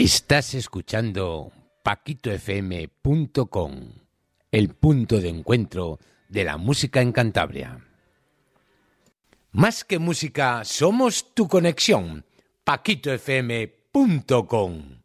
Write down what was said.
Estás escuchando paquitofm.com, el punto de encuentro de la música en Cantabria. Más que música, somos tu conexión. paquitofm.com.